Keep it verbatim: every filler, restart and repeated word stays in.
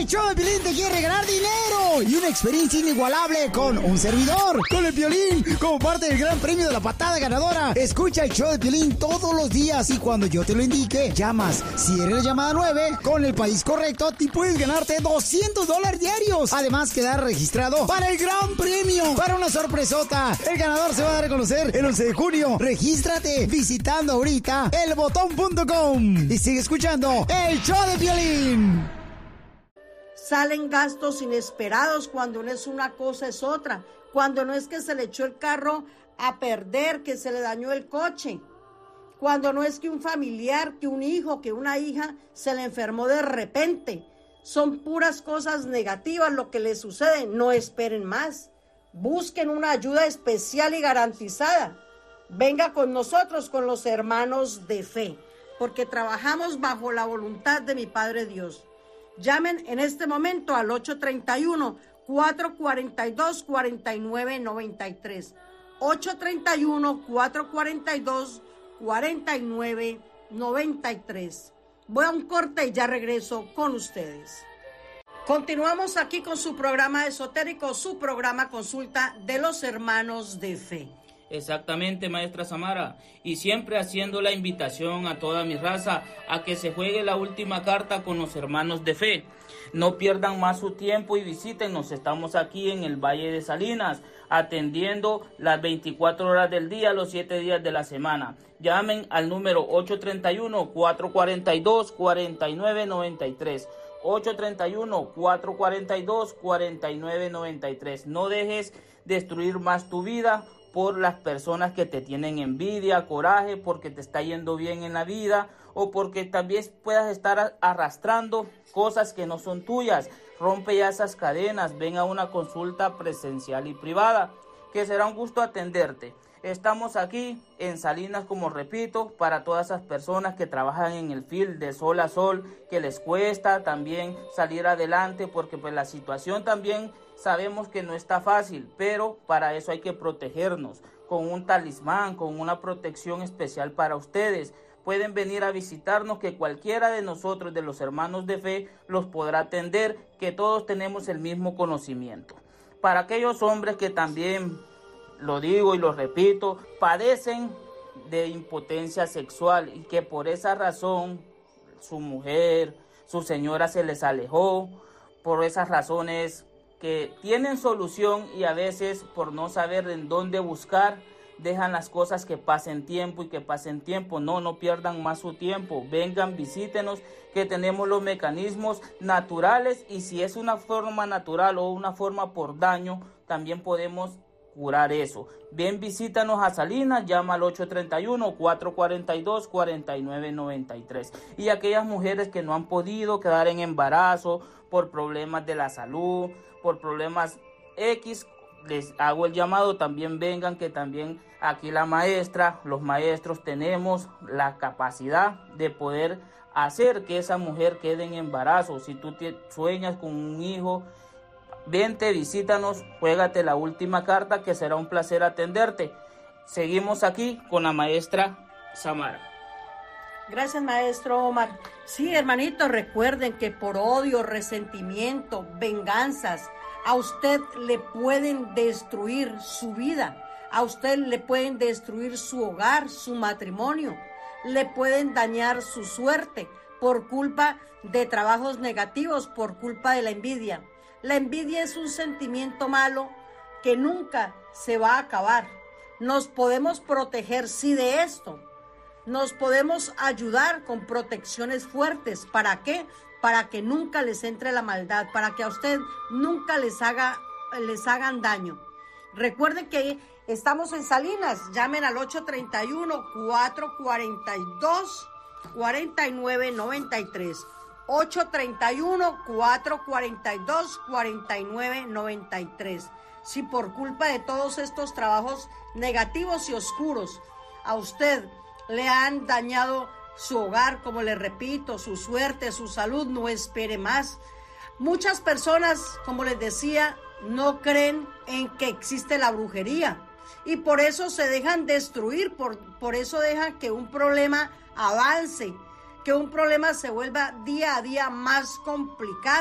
El show de Piolín te quiere ganar dinero y una experiencia inigualable con un servidor, con el Piolín, como parte del gran premio de la patada ganadora. Escucha el show de Piolín todos los días y cuando yo te lo indique, llamas. Si eres la llamada nueve, con el país correcto, te puedes ganarte doscientos dólares diarios. Además, quedar registrado para el gran premio, para una sorpresota. El ganador se va a dar a conocer el once de junio. Regístrate visitando ahorita el botón punto com y sigue escuchando el show de Piolín. Salen gastos inesperados cuando no es una cosa, es otra. Cuando no es que se le echó el carro a perder, que se le dañó el coche. Cuando no es que un familiar, que un hijo, que una hija se le enfermó de repente. Son puras cosas negativas lo que les sucede. No esperen más. Busquen una ayuda especial y garantizada. Venga con nosotros, con los hermanos de fe, porque trabajamos bajo la voluntad de mi Padre Dios. Llamen en este momento al ocho tres uno, cuatro cuatro dos, cuatro nueve nueve tres. ocho tres uno, cuatro cuatro dos, cuatro nueve nueve tres. Voy a un corte y ya regreso con ustedes. Continuamos aquí con su programa esotérico, su programa Consulta de los Hermanos de Fe. Exactamente, maestra Samara, y siempre haciendo la invitación a toda mi raza a que se juegue la última carta con los hermanos de fe. No pierdan más su tiempo y visítenos. Estamos aquí en el Valle de Salinas, atendiendo las veinticuatro horas del día, los siete días de la semana. Llamen al número ocho tres uno, cuatro cuatro dos, cuatro nueve nueve tres. ocho tres uno, cuatro cuatro dos, cuatro nueve nueve tres. No dejes destruir más tu vida por las personas que te tienen envidia, coraje, porque te está yendo bien en la vida o porque también puedas estar arrastrando cosas que no son tuyas. Rompe ya esas cadenas, ven a una consulta presencial y privada, que será un gusto atenderte. Estamos aquí en Salinas, como repito, para todas esas personas que trabajan en el field de sol a sol, que les cuesta también salir adelante, porque pues la situación también sabemos que no está fácil, pero para eso hay que protegernos con un talismán, con una protección especial para ustedes. Pueden venir a visitarnos, que cualquiera de nosotros, de los hermanos de fe, los podrá atender, que todos tenemos el mismo conocimiento. Para aquellos hombres que también, lo digo y lo repito, padecen de impotencia sexual y que por esa razón su mujer, su señora se les alejó, por esas razones que tienen solución y a veces por no saber en dónde buscar, dejan las cosas que pasen tiempo y que pasen tiempo. No, no pierdan más su tiempo. Vengan, visítenos, que tenemos los mecanismos naturales, y si es una forma natural o una forma por daño, también podemos curar eso. Ven, visítanos a Salinas, llama al ocho tres uno, cuatro cuatro dos, cuatro nueve nueve tres. Y aquellas mujeres que no han podido quedar en embarazo por problemas de la salud, por problemas X, les hago el llamado, también vengan, que también aquí la maestra, los maestros tenemos la capacidad de poder hacer que esa mujer quede en embarazo. Si tú te sueñas con un hijo, vente, visítanos, juégate la última carta, que será un placer atenderte. Seguimos aquí con la maestra Samara. Gracias, maestro Omar. Sí, hermanitos, recuerden que por odio, resentimiento, venganzas, a usted le pueden destruir su vida, a usted le pueden destruir su hogar, su matrimonio, le pueden dañar su suerte por culpa de trabajos negativos, por culpa de la envidia. La envidia es un sentimiento malo que nunca se va a acabar. Nos podemos proteger, sí, de esto. Nos podemos ayudar con protecciones fuertes. ¿Para qué? Para que nunca les entre la maldad, para que a usted nunca les haga, les hagan daño. Recuerden que estamos en Salinas. Llamen al ocho tres uno, cuatro cuatro dos, cuatro nueve nueve tres. ocho tres uno, cuatro cuatro dos, cuatro nueve nueve tres. Si por culpa de todos estos trabajos negativos y oscuros a usted le han dañado su hogar, como le repito, su suerte, su salud, no espere más. Muchas personas, como les decía, no creen en que existe la brujería y por eso se dejan destruir, por, por eso dejan que un problema avance, que un problema se vuelva día a día más complicado.